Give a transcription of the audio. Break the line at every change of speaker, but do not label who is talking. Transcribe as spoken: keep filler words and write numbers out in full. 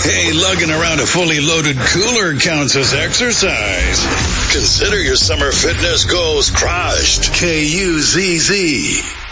Hey, lugging around a fully loaded cooler counts as exercise. Consider your summer fitness goals crushed. K U Z Z.